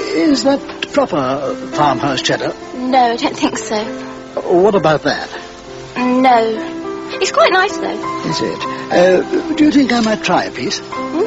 Is that proper farmhouse cheddar? No, I don't think so. What about that? No. It's quite nice, though. Is it? Do you think I might try a piece?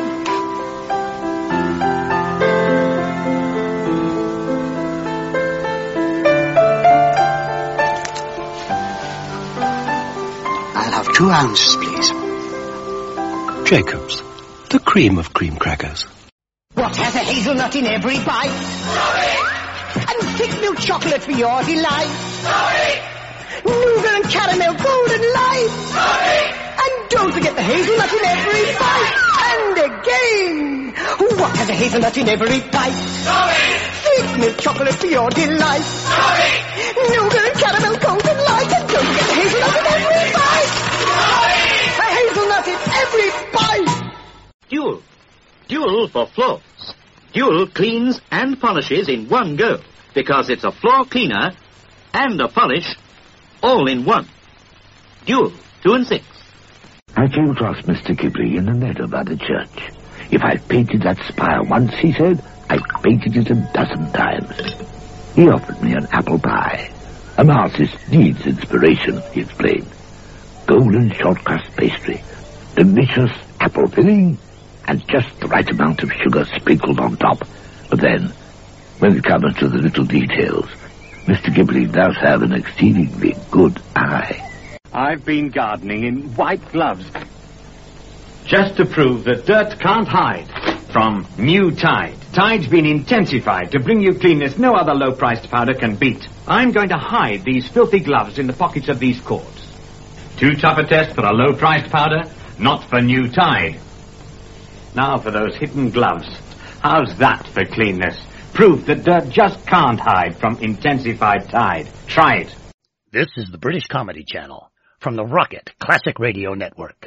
I'll have 2 ounces, please. Jacob's, the cream of cream crackers. What has a hazelnut in every bite? Sorry! And thick milk chocolate for your delight? Sorry! Nougat and caramel golden light? Sorry! And don't forget the hazelnut in every bite. And again. What has a hazelnut in every bite? Sorry! Thick milk chocolate for your delight? Sorry! Nougat and caramel golden light. And don't forget the hazelnut in every bite. Sorry! A hazelnut in every bite. Dual. Dual for floors. Dual cleans and polishes in one go, because it's a floor cleaner and a polish all in one. Dual, 2 and 6. I came across Mr. Ghibli in the meadow by the church. If I painted that spire once, he said, I painted it 12 times. He offered me an apple pie. An artist needs inspiration, he explained. Golden short crust pastry, delicious apple filling, and just the right amount of sugar sprinkled on top. But then, when it comes to the little details, Mr. Ghibli does have an exceedingly good eye. I've been gardening in white gloves, just to prove that dirt can't hide from new Tide. Tide's been intensified to bring you cleanness no other low-priced powder can beat. I'm going to hide these filthy gloves in the pockets of these cords. Too tough a test for a low-priced powder? Not for new Tide. Now for those hidden gloves. How's that for cleanness? Proof that dirt just can't hide from intensified Tide. Try it. This is the British Comedy Channel from the Rocket Classic Radio Network.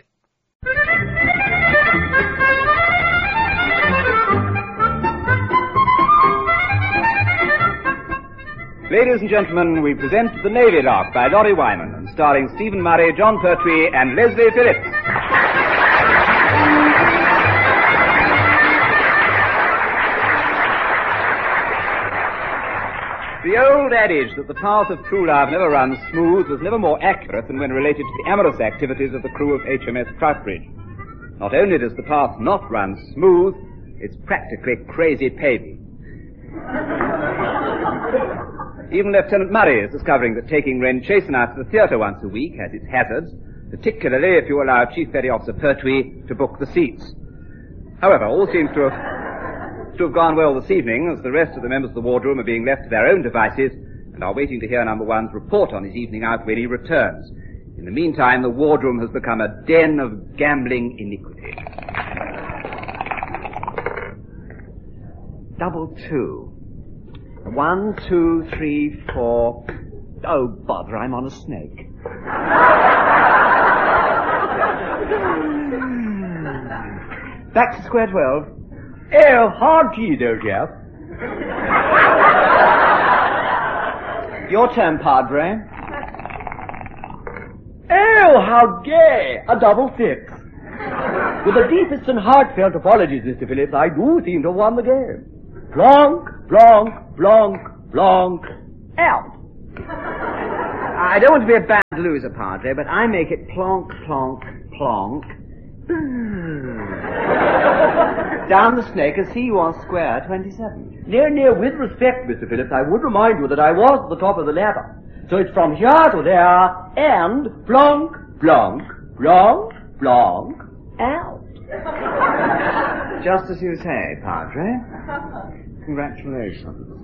Ladies and gentlemen, we present The Navy Lark by Laurie Wyman, and starring Stephen Murray, John Pertwee, and Leslie Phillips. The old adage that the path of true love never runs smooth was never more accurate than when related to the amorous activities of the crew of HMS Troutbridge. Not only does the path not run smooth, it's practically crazy paving. Even Lieutenant Murray is discovering that taking Wren Chasen out to the theatre once a week has its hazards, particularly if you allow Chief Petty Officer Pertwee to book the seats. However, all seems to have gone well this evening, as the rest of the members of the wardroom are being left to their own devices and are waiting to hear number one's report on his evening out when he returns. In the meantime, the wardroom has become a den of gambling iniquity. 2. 1, 2, 3, 4. Oh, bother, I'm on a snake. Back to square 12. Oh, hard tea, though, Jeff. Your turn, Padre. Oh, how gay! A double 6. With the deepest and heartfelt apologies, Mr. Phillips, I do seem to have won the game. Plonk, plonk, plonk, plonk, out. I don't want to be a bad loser, Padre, but I make it plonk, plonk, plonk. Down the snake and see you on square 27. Near, with respect, Mr. Phillips, I would remind you that I was at the top of the ladder. So it's from here to there, and plonk, plonk, plonk, plonk, out. Just as you say, Padre. Congratulations.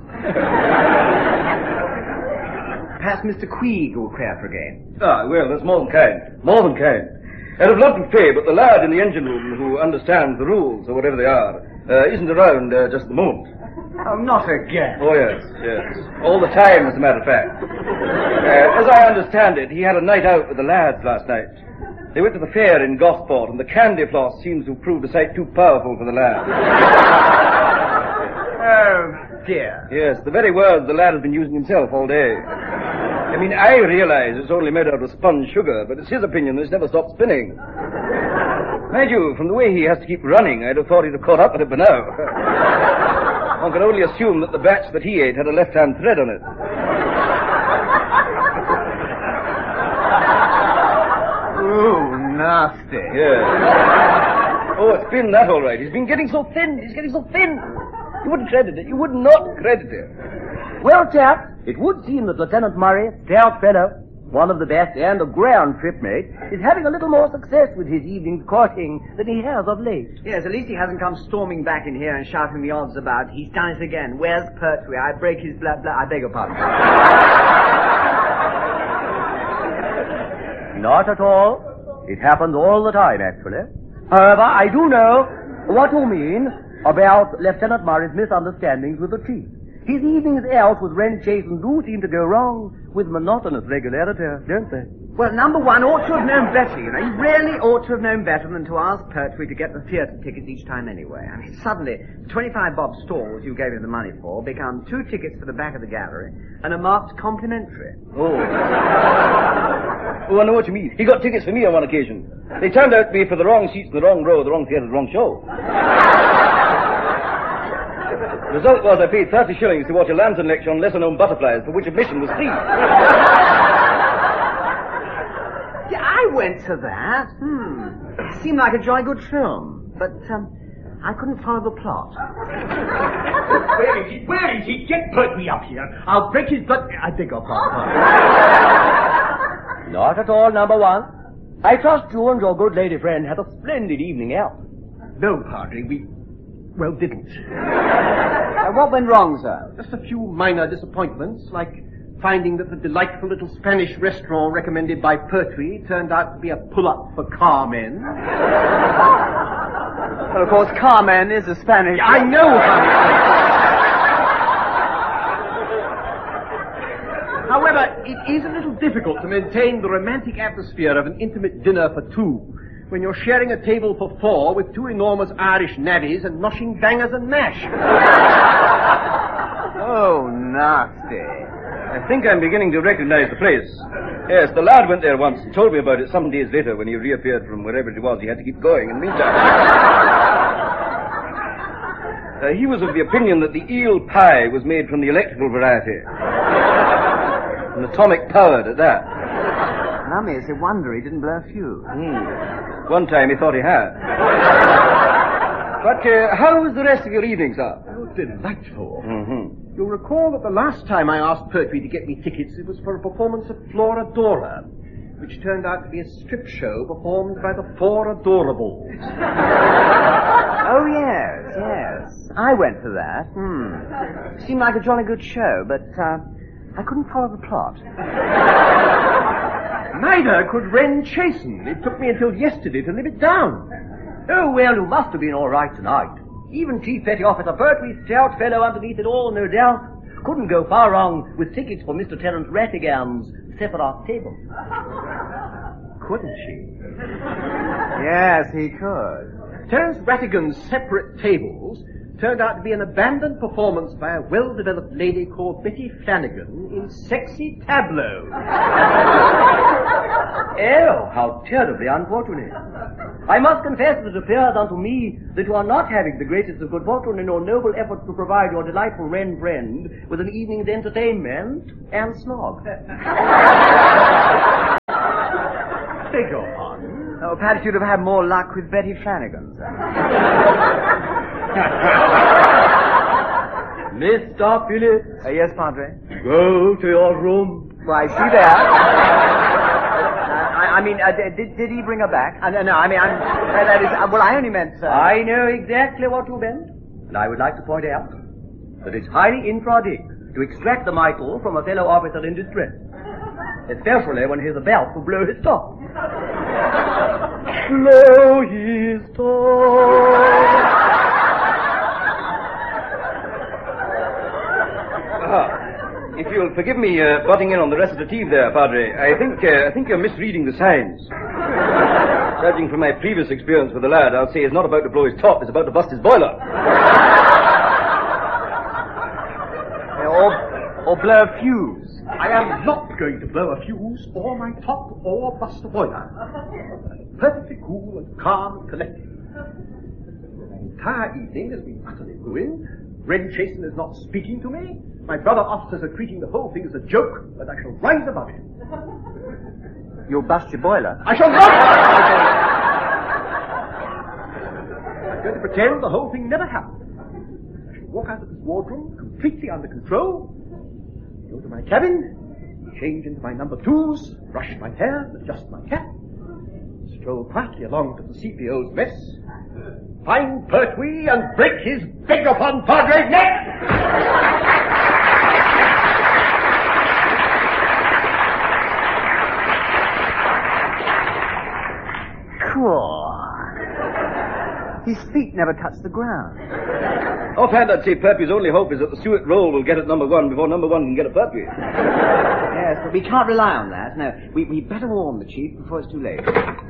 Perhaps Mr. Queeg will clear for a game. Ah, well, that's more than kind. More than kind. And of lot and fay, but the lad in the engine room who understands the rules, or whatever they are, isn't around just at the moment. Oh, not again. Oh, yes. All the time, as a matter of fact. As I understand it, he had a night out with the lads last night. They went to the fair in Gosport, and the candy floss seems to have proved a sight too powerful for the lad. Oh, dear. Yes, the very words the lad has been using himself all day. I mean, I realize it's only made out of spun sugar, but it's his opinion that it's never stopped spinning. Mind you, from the way he has to keep running, I'd have thought he'd have caught up with it by now. One can only assume that the batch that he ate had a left-hand thread on it. Ooh, nasty. Yes. Oh, it's been that all right. He's been getting so thin. He's getting so thin. You wouldn't credit it. You would not credit it. Well, chaps, it would seem that Lieutenant Murray, a stout fellow, one of the best and a ground tripmate, is having a little more success with his evening's courting than he has of late. Yes, at least he hasn't come storming back in here and shouting the odds about. He's done it again. Where's Pertwee? I break his blood. I beg your pardon. Not at all. It happens all the time, actually. However, I do know what you mean about Lieutenant Murray's misunderstandings with the chief. His evenings out with Wren Chasen do seem to go wrong with monotonous regularity, don't they? Well, number one ought to have known better, you know. He really ought to have known better than to ask Pertwee to get the theatre tickets each time anyway. I mean, suddenly, 25 bob stalls you gave him the money for become 2 tickets for the back of the gallery and a marked complimentary. Oh, I know what you mean. He got tickets for me on one occasion. They turned out to be for the wrong seats in the wrong row, the wrong theatre, the wrong show. The result was I paid 30 shillings to watch a Lamson lecture on lesser-known butterflies, for which admission was free. Yeah, I went to that. It seemed like a jolly good film, but I couldn't follow the plot. Where is he? Where is he? Get Pertwee up here. I'll break his blood. I beg your pardon. Not at all, number one. I trust you and your good lady friend had a splendid evening out. No, Padre, we didn't. What went wrong, sir? Just a few minor disappointments, like finding that the delightful little Spanish restaurant recommended by Pertwee turned out to be a pull-up for Carmen. Well, of course, Carmen is a Spanish... I know, However, it is a little difficult to maintain the romantic atmosphere of an intimate dinner for two when you're sharing a table for 4 with 2 enormous Irish navvies and noshing bangers and mash. Oh, nasty. I think I'm beginning to recognize the place. Yes, the lad went there once and told me about it some days later when he reappeared from wherever it was. He had to keep going in the meantime. He was of the opinion that the eel pie was made from the electrical variety. And atomic powered at that. Lummy, it's a wonder he didn't blow a fuse. One time he thought he had. But how was the rest of your evening, sir? Oh, delightful. You'll recall that the last time I asked Pertwee to get me tickets, it was for a performance of Florodora, which turned out to be a strip show performed by the Four Adorables. Oh, yes. I went to that. Seemed like a jolly good show, but I couldn't follow the plot. Neither could Wren Chasen. It took me until yesterday to live it down. Oh, well, you must have been all right tonight. Even Chief Petty Officer Pertwee, stout fellow underneath it all, no doubt, couldn't go far wrong with tickets for Mr. Terence Rattigan's separate table. Couldn't she? Yes, he could. Terence Rattigan's separate tables turned out to be an abandoned performance by a well-developed lady called Betty Flanagan in Sexy Tableau. Oh, how terribly unfortunate. I must confess that it appears unto me that you are not having the greatest of good fortune in your noble efforts to provide your delightful Wren friend with an evening's entertainment and snog. Beg your pardon? Oh, perhaps you'd have had more luck with Betty Flanagan, sir. Mr. Phillips. Yes, Padre? Go to your room. Why, see there. Did he bring her back? No, I only meant... I know exactly what you meant, and I would like to point out that it's highly infra-dig to extract the mitral from a fellow officer in distress, especially when he's about to blow his top. Blow his top. If you'll forgive me butting in on the recitative there, Padre, I think you're misreading the signs. Judging from my previous experience with the lad, I'll say he's not about to blow his top, he's about to bust his boiler. Or blow a fuse. I am not going to blow a fuse, or my top, or bust a boiler. Perfectly cool and calm and collected. The entire evening has been utterly ruined Ren Chasen is not speaking to me. My brother officers are treating the whole thing as a joke, but I shall rise above it. You'll bust your boiler. I shall not! I'm going to pretend the whole thing never happened. I shall walk out of this wardroom completely under control, go to my cabin, change into my number 2s, brush my hair, adjust my cap, stroll quietly along to the CPO's mess, find Pertwee and break his big upon Padre's neck! His feet never touch the ground. Offhand, I'd say Pertwee's only hope is that the Stuart Roll will get at number 1 before number 1 can get at Pertwee. Yes, but we can't rely on that. No, we'd better warn the chief before it's too late.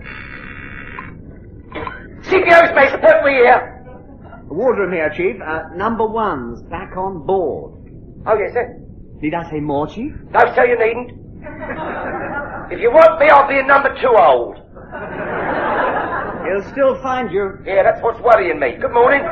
CPO space, Pertwee here. The wardroom here, Chief. Number 1's back on board. Oh, yes, sir. Need I say more, Chief? No, sir, you needn't. If you want me, I'll be in number 2 hold. He'll still find you. Yeah, that's what's worrying me. Good morning.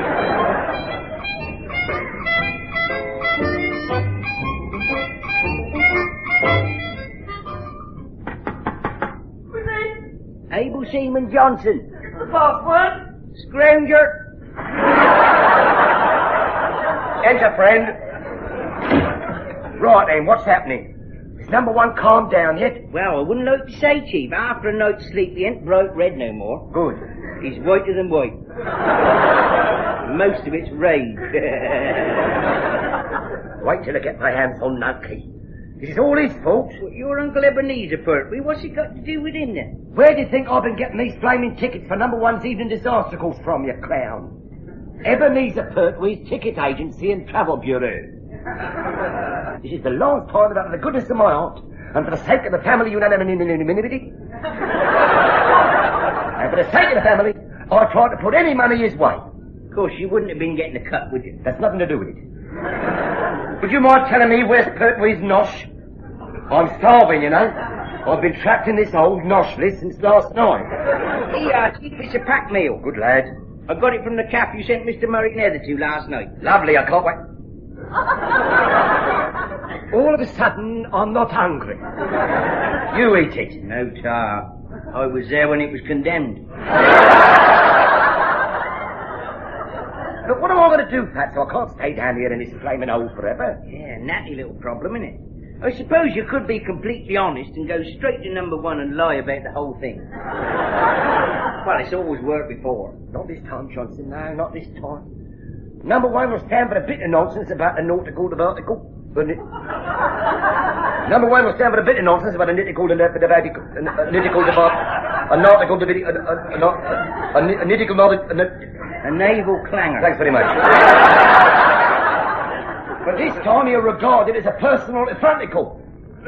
Able Seaman Johnson. The password? Scrounger. Enter, friend. Right then, what's happening? Is number 1 calmed down yet? Well, I wouldn't like to say, Chief. After a night's sleep, he ain't bright red no more. Good. He's whiter than white. Most of it's raised. Wait till I get my hands on Nunkey. This is all his fault. Well, your Uncle Ebenezer, Pertwee, what's it got to do with him then? Where do you think I've been getting these flaming tickets for number 1's evening disaster calls from, you clown? Ebenezer Pertwee's ticket agency and travel bureau. This is the last time that out of the goodness of my heart, and for the sake of the family unanimity, and for the sake of the family, I tried to put any money his way. Of course, you wouldn't have been getting a cut, would you? That's nothing to do with it. Would you mind telling me where's Pertwee's nosh? I'm starving, you know. I've been trapped in this old noshless since last night. Here, Chief, it's a packed meal. Good lad. I got it from the calf you sent Mr. Murray Nether to last night. Lovely, I can't wait. All of a sudden, I'm not hungry. You eat it. No tar. I was there when it was condemned. But what am I going to do, Pat? So I can't stay down here in this flaming hole forever. Yeah, natty little problem, innit? I suppose you could be completely honest and go straight to number 1 and lie about the whole thing. Well, it's always worked before. Not this time, Johnson, no, not this time. Number 1 will stand for a bit of nonsense about the nautical article. Number 1 will stand for a bit of nonsense about a nittical a naval clanger. Thanks very much. But this time he'll regard it as a personal affrontical.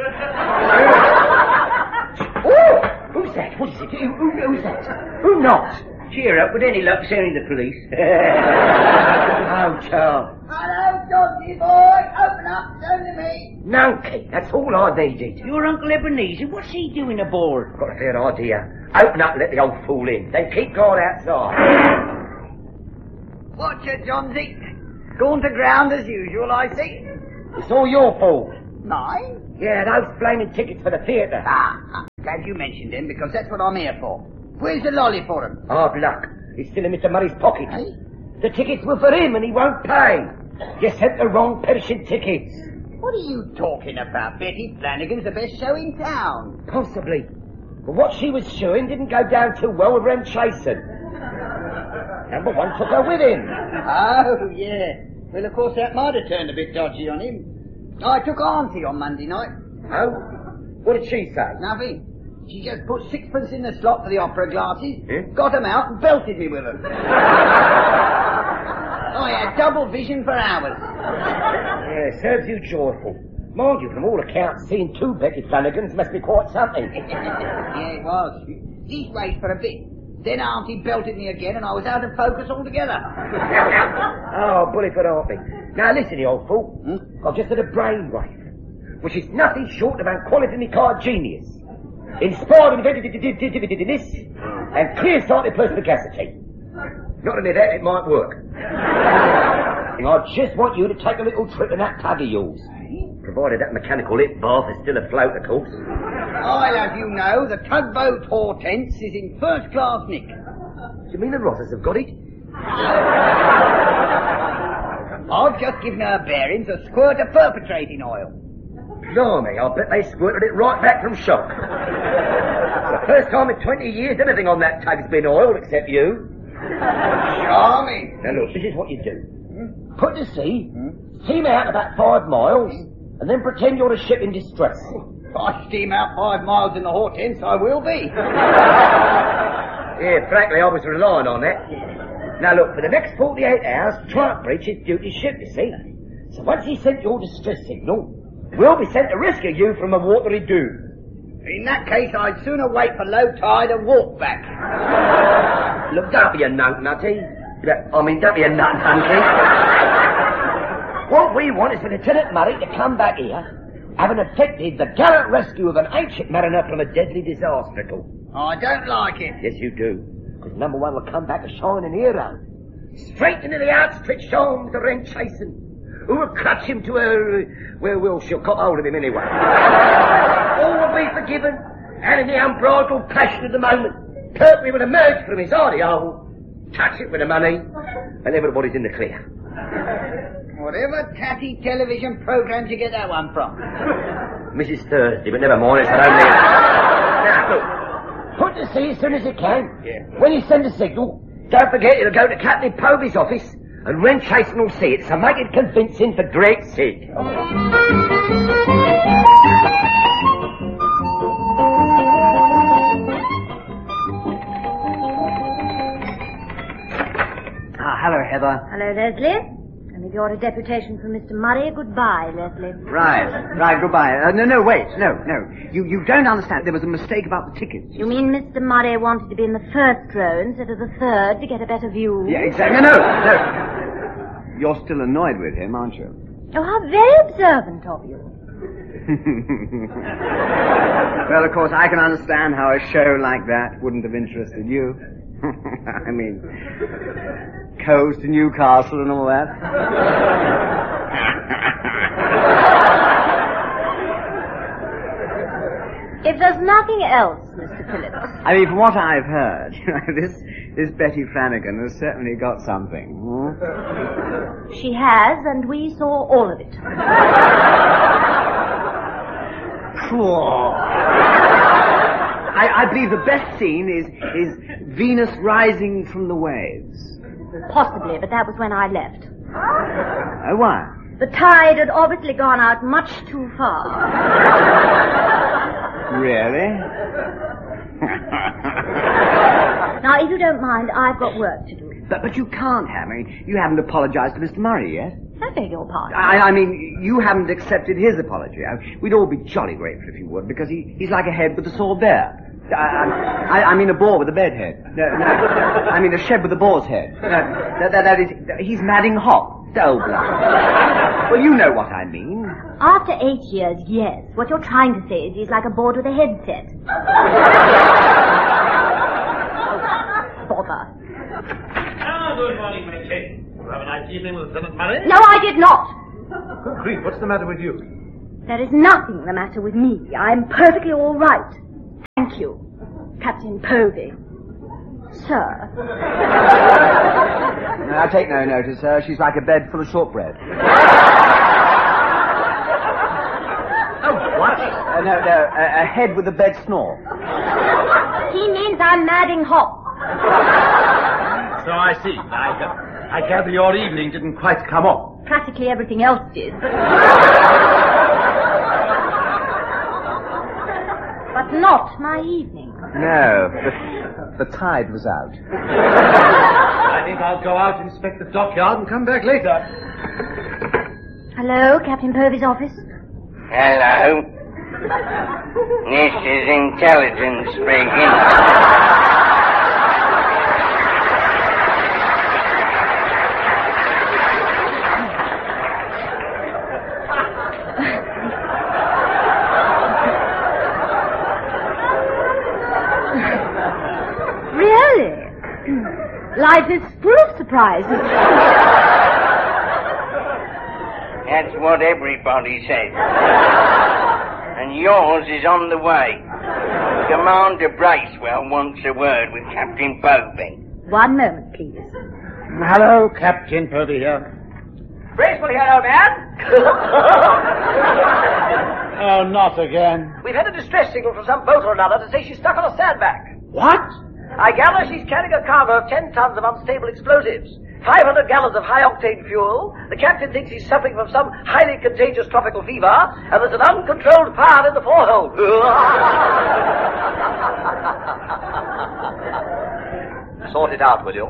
Oh! Who's that? What is it? Who's that? Who knocks? Cheer up, with any luck, it's only the police. Oh, Charles. Hello, Dodgy boy. Open up, it's only me. Nunkey, that's all I needed. Your Uncle Ebenezer, what's he doing aboard? Got a fair idea. Open up and let the old fool in. Then keep guard outside. Watch it, Johnsy. Gone to ground as usual, I see. It's all your fault. Mine? Yeah, those flaming tickets for the theatre. I'm glad you mentioned him, because that's what I'm here for. Where's the lolly for him? Hard luck. He's still in Mr. Murray's pocket. Hey? The tickets were for him and he won't pay. You sent the wrong perishing tickets. What are you talking about? Betty Flanagan's the best show in town. Possibly. But what she was showing didn't go down too well with Ren Chasen. Number 1 took her with him. Oh, yeah. Well, of course, that might have turned a bit dodgy on him. I took Auntie on Monday night. Oh? What did she say? Nothing. She just put 6pence in the slot for the opera glasses, Yeah? got them out and belted me with them. I had double vision for hours. Yeah, serves you joyful. Mind you, from all accounts, seeing 2 Betty Flanagans must be quite something. Yeah, it was. These ways for a bit. Then Auntie belted me again and I was out of focus altogether. Oh, bully for Auntie. Now listen, you old fool. I've just had a brainwave, which is nothing short of unqualified card genius. Inspired inventiveness and clear-sighted perspicacity. Not only that, it might work. something, I just want you to take a little trip in that tug of yours. Provided that mechanical lip bath is still afloat, of course. I'll have you know, the tugboat Hortense is in first-class nick. Do you mean the rotters have got it? I've just given her bearings a squirt of perpetrating oil. Blimey, I bet they squirted it right back from shock. It's the first time in 20 years anything on that tug's been oiled except you. Charming. Now look, this is what you do. Put to sea, steam out about 5 miles, and then pretend you're a ship in distress. If I steam out 5 miles in the Hortense, I will be. Yeah, frankly, I was relying on that. Now look, for the next 48 hours, Clarkbridge is due to ship, you see. So once he's sent your distress signal, we'll be sent to rescue you from a watery doom. In that case, I'd sooner wait for low tide and walk back. Look, don't be a nutty. Don't be a nut-hunky. What we want is for Lieutenant Murray to come back here, having effected the gallant rescue of an ancient mariner from a deadly disaster. I don't like it. Yes, you do. Because number one will come back a shining hero. Straight into the outstretched arms of Ren Chasen, who will clutch him to her... Well, she'll cop hold of him anyway. All will be forgiven, and in the unbridled passion of the moment, Pertwee will emerge from his hardy hole, touch it with the money, and everybody's in the clear. Whatever tatty television programme you get that one from? Mrs. Thursday, but never mind, it's her own name. Now, look, put to sea as soon as you can. Yeah. When you send a signal, don't forget you'll go to Captain Povey's office, and Ren Chasen will see it, so make it convincing for Drake's sake. Hello, Heather. Hello, Leslie. And if you're a deputation from Mr. Murray, goodbye, Leslie. Right, goodbye. No, wait, no. You don't understand. There was a mistake about the tickets. You mean Mr. Murray wanted to be in the first row instead of the third to get a better view? Yeah, exactly. No. You're still annoyed with him, aren't you? Oh, how very observant of you. Well, of course, I can understand how a show like that wouldn't have interested you. I mean, coast to Newcastle and all that. If there's nothing else, Mr. Phillips. I mean, from what I've heard, this Betty Flanagan has certainly got something. She has, and we saw all of it. Cool. I believe the best scene is Venus rising from the waves. Possibly, but that was when I left. Oh, why? The tide had obviously gone out much too far. Really? Now, if you don't mind, I've got work to do. But you can't have. I mean, you haven't apologized to Mr. Murray yet. I beg your pardon. I mean, you haven't accepted his apology. We'd all be jolly grateful if you would, because he's like a head with a sore bear. I mean a boar with a bed head. No, I mean a shed with a boar's head. That is, he's madding hot. Oh, blood. Well, you know what I mean. After 8 years, yes. What you're trying to say is he's like a board with a headset. Bother. Good morning, Miss Chase. You have a nice evening with Lieutenant Murray? No, I did not. Good grief, what's the matter with you? There is nothing the matter with me. I'm perfectly all right. Thank you, Captain Povey. Sir. No, I take no notice, sir. She's like a bed full of shortbread. Oh, what? No, a head with a bed snore. He means I'm madding hot. So I see. I gather your evening didn't quite come off. Practically everything else did, but not my evening. No, the tide was out. I think I'll go out, inspect the dockyard, and come back later. Hello, Captain Povey's office. Hello. This is intelligence speaking. Really? Life is full of surprises. That's what everybody says. And yours is on the way. Commander Bracewell wants a word with Captain Povey. One moment, please. Hello, Captain Povey here. Bracewell here, old man. Oh, not again. We've had a distress signal from some boat or another to say she's stuck on a sandbank. What? I gather she's carrying a cargo of 10 tons of unstable explosives, 500 gallons of high-octane fuel. The captain thinks he's suffering from some highly contagious tropical fever, and there's an uncontrolled fire in the forehold. Sort it out, will you?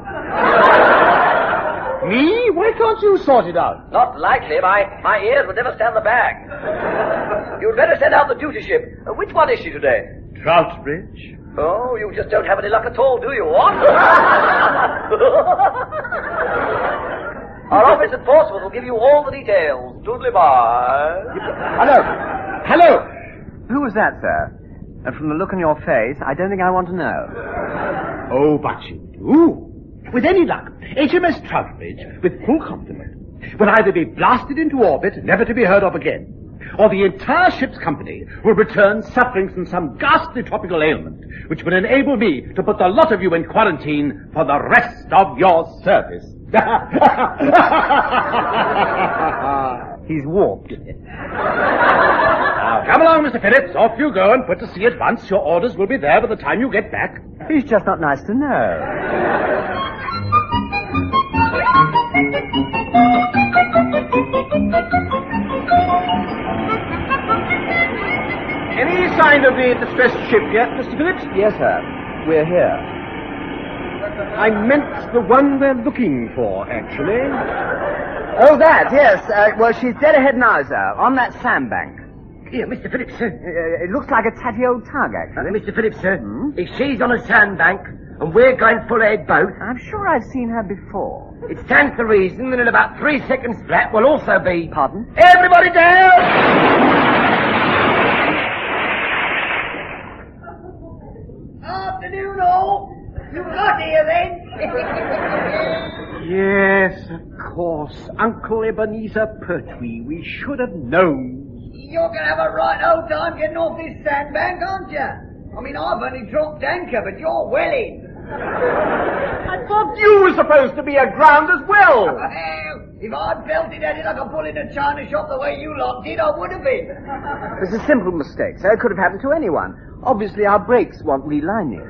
Me? Why can't you sort it out? Not likely. My ears would never stand the bag. You'd better send out the duty ship. Which one is she today? Troutbridge. Oh, you just don't have any luck at all, do you, what? Our office at Portsmouth will give you all the details. Toodly-bye. Hello! Who was that, sir? And from the look on your face, I don't think I want to know. Oh, but you do. With any luck, HMS Troutbridge, with full complement, will either be blasted into orbit, never to be heard of again, or the entire ship's company will return suffering from some ghastly tropical ailment, which will enable me to put the lot of you in quarantine for the rest of your service. He's warped. Now, come along, Mr. Phillips. Off you go and put to sea at once. Your orders will be there by the time you get back. He's just not nice to know. Any sign of the distressed ship yet, Mr. Phillips? Yes, sir. We're here. I meant the one we're looking for, actually. Oh, that, yes. Well, she's dead ahead now, sir, on that sandbank. Here, Mr. Phillips, sir. It looks like a tatty old tug, actually. Mr. Phillips, sir, if she's on a sandbank and we're going full ahead boat... I'm sure I've seen her before. It stands to reason that in about 3 seconds flat we'll also be... Pardon? Everybody down! Afternoon, all. You got here, then? Yes, of course. Uncle Ebenezer Pertwee. We should have known. You're going to have a right old time getting off this sandbank, aren't you? I mean, I've only dropped anchor, but you're well in. I thought you were supposed to be aground as well. If I'd belted at it like a bull in a china shop the way you lot did, I would have been. It's a simple mistake, sir. It could have happened to anyone. Obviously, our brakes want relining.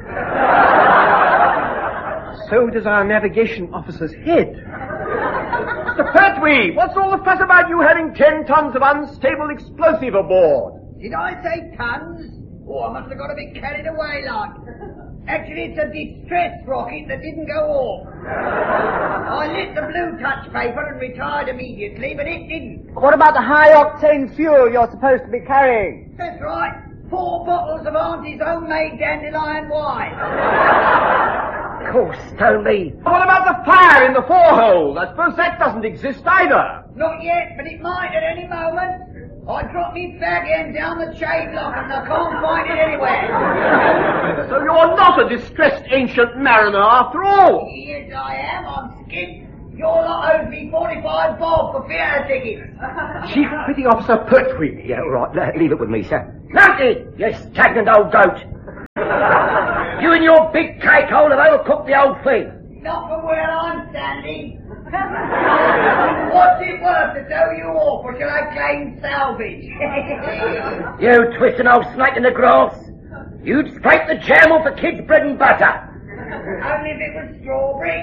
So does our navigation officer's head. Mr. Pertwee, what's all the fuss about you having 10 tons of unstable explosive aboard? Did I say tons? Oh, I must have got a bit carried away, like. Actually, it's a distress rocket that didn't go off. I lit the blue touch paper and retired immediately, but it didn't. What about the high-octane fuel you're supposed to be carrying? That's right. 4 bottles of Auntie's homemade dandelion wine. Of course, Tony. What about the fire in the forehold? I suppose that doesn't exist either. Not yet, but it might at any moment. I dropped me fag end down the chain lock and I can't find it anywhere. So you're not a distressed ancient mariner after all? Yes, I am. I'm skint. Your lot owes me 45 bob for theatre tickets. Chief Petty Officer Pertwee. Yeah, all right. Leave it with me, sir. Mounty, you stagnant old goat. You and your big cake hole have overcooked the old thing. Not from where I'm standing. What's it worth to tow you off, or shall I claim salvage? You twisting old snake in the grass. You'd scrape the jam off a kid's bread and butter. Only if it was strawberry.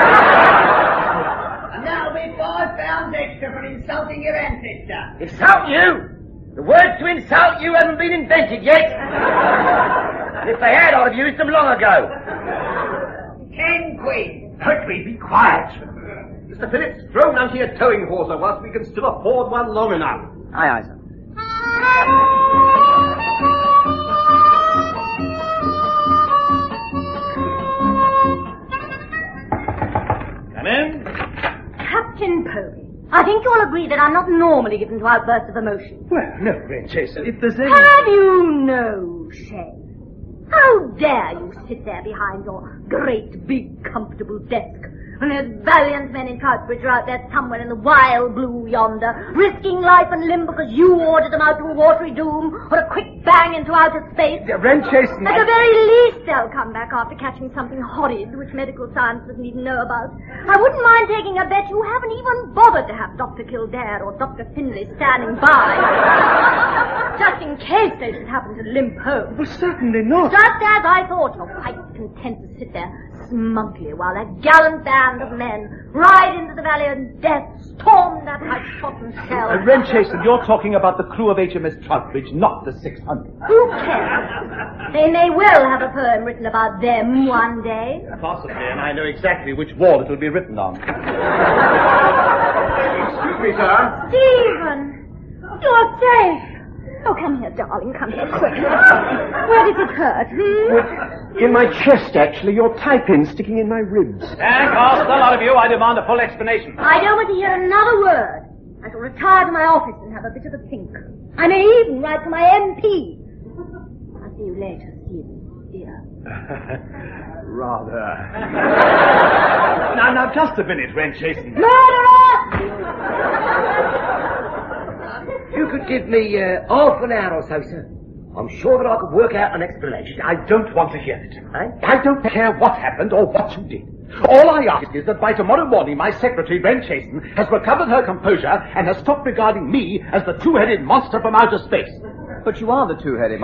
And that'll be £5 extra for insulting your ancestor. Insult you? The words to insult you haven't been invented yet. And if they had, I'd have used them long ago. 10 quid. Pertwee, be quiet. Mr. Phillips, throw Nancy a towing hawser whilst we can still afford one long enough. Aye, aye, sir. Come in. Captain Povey, I think you'll agree that I'm not normally given to outbursts of emotion. Well, no, Red Chaser, if there's any... Have you no shame? How dare you sit there behind your great, big, comfortable desk And there's valiant men in Troutbridge are out there somewhere in the wild blue yonder, risking life and limb because you ordered them out to a watery doom or a quick bang into outer space. Wren Chasen, At the very least, they'll come back after catching something horrid which medical science doesn't even know about. I wouldn't mind taking a bet you haven't even bothered to have Dr. Kildare or Dr. Finlay standing by. Just in case they should happen to limp home. Well, certainly not. Just as I thought, you're quite content to sit there smugly while that gallant band of men ride into the valley and death storm that high-shotten shell. Wren Chasen, you're talking about the crew of HMS Troutbridge, not the 600. Who cares? They may well have a poem written about them one day. Possibly, and I know exactly which wall it will be written on. Excuse me, sir. Stephen, you're safe. Oh, come here, darling, come here quickly. Where did it hurt, In my chest, actually. Your tie pin sticking in my ribs. And Costa, out of you, I demand a full explanation. I don't want to hear another word. I shall retire to my office and have a bit of a think. I may even write to my MP. I'll see you later, Stephen, dear. Rather. Now, just a minute, Wren Chasen. Murderer! You could give me half an hour or so, sir. I'm sure that I could work out an explanation. I don't want to hear it. I don't care what happened or what you did. All I ask is that by tomorrow morning my secretary, Wren Chasen, has recovered her composure and has stopped regarding me as the two-headed monster from outer space. But you are the two-headed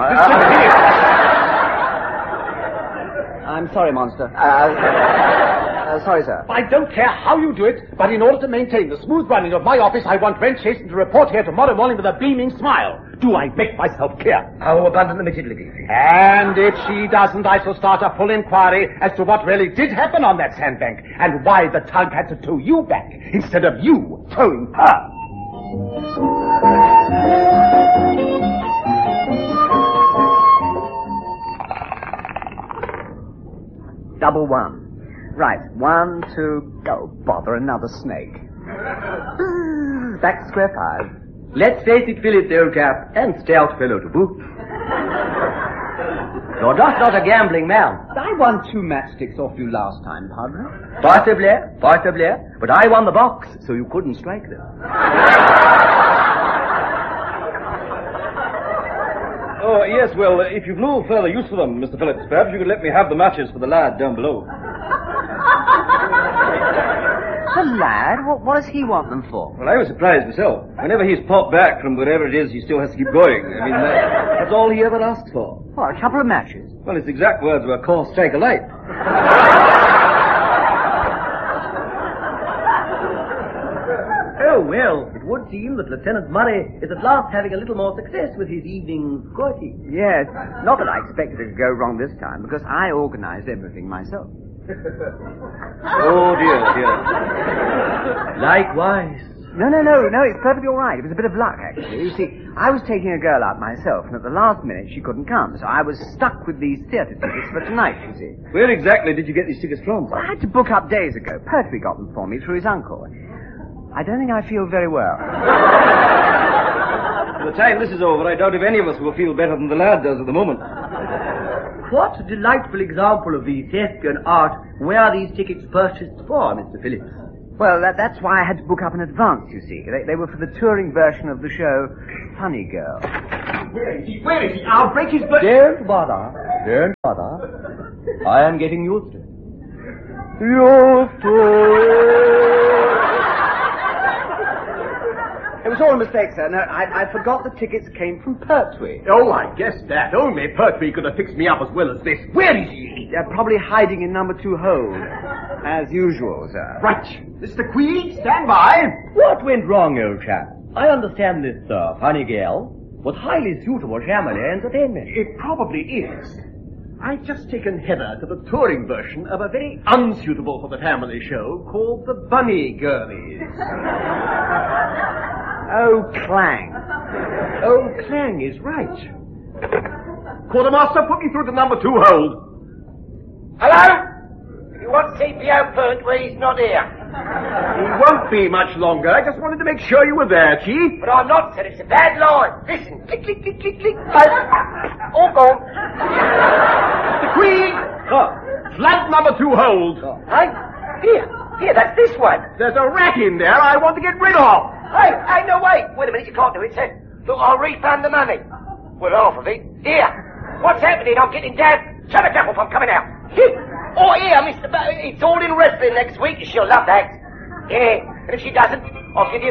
I'm sorry, monster. Sorry, sir. I don't care how you do it, but in order to maintain the smooth running of my office, I want Wren Chasen to report here tomorrow morning with a beaming smile. Do I make myself clear? How abundantly. And if she doesn't, I shall start a full inquiry as to what really did happen on that sandbank and why the tug had to tow you back instead of you towing her. Double one. Right, 1, 2, go. Bother, another snake. Back to square 5. Let's face it, Philip, old chap, and stout fellow to boot. You're just not a gambling man. I won 2 matchsticks off you last time, Padre. Possibly, but I won the box, so you couldn't strike them. Oh, yes, well, if you've no further use for them, Mr. Phillips, perhaps you could let me have the matches for the lad down below. The lad? What does he want them for? Well, I was surprised myself. Whenever he's popped back from wherever it is, he still has to keep going. I mean, that's all he ever asks for. What, a couple of matches? Well, his exact words were, "Call, strike a light." Oh, well, it would seem that Lieutenant Murray is at last having a little more success with his evening courting. Yes, not that I expected it to go wrong this time, because I organized everything myself. Oh, dear. Likewise. No, it's perfectly all right. It was a bit of luck, actually. You see, I was taking a girl out myself, and at the last minute she couldn't come, so I was stuck with these theatre tickets for tonight, you see. Where exactly did you get these tickets from? Well, I had to book up days ago. Pertwee got them for me through his uncle. I don't think I feel very well. By the time this is over, I doubt if any of us will feel better than the lad does at the moment. What a delightful example of the thespian art were these tickets purchased for, Mr. Phillips? Well, that's why I had to book up in advance, you see. They were for the touring version of the show Funny Girl. Where is he? I'll break his butt. Don't bother. I am getting used to it. It was all a mistake, sir. No, I forgot the tickets came from Pertwee. Oh, I guessed that. Only Pertwee could have fixed me up as well as this. Where is he? They're probably hiding in number 2 hold. As usual, sir. Right. Mr. Queen, stand by. What went wrong, old chap? I understand this, Funny Girl was highly suitable family entertainment. It probably is. I've just taken Heather to the touring version of a very unsuitable for the family show called The Bunny Girlies. Oh, Clang. Oh, Clang is right. Quartermaster, put me through to number 2 hold. Hello? You want CPO Pertwee? He's not here. He won't be much longer. I just wanted to make sure you were there, Chief. But I'm not, sir. It's a bad line. Listen. Click, click, click, click, click. All gone. The Queen! Flat number 2 hold. Hey, here. Here, that's this one. There's a rat in there I want to get rid of. Hey, no, wait. Wait a minute, you can't do it, sir. Look, I'll refund the money. Well, half of it. Here. What's happening? I'm getting down. Shut the devil from coming out. Oh, here, Mr. It's all in wrestling next week. She'll love that. Yeah, and if she doesn't, I'll give you